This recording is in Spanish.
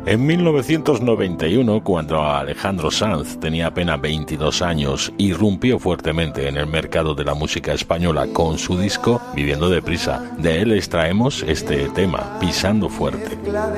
En 1991, cuando Alejandro Sanz tenía apenas 22 años, irrumpió fuertemente en el mercado de la música española con su disco Viviendo deprisa. De él extraemos este tema, Pisando fuerte.